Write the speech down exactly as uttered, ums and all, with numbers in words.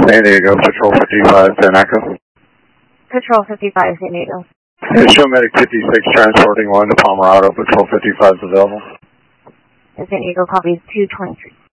San Diego, Patrol fifty-five, San Echo. Patrol fifty-five, San Diego. Show Medic fifty-six, transporting one to Palmerado, Patrol fifty-five is available. San Diego copies two twenty-three.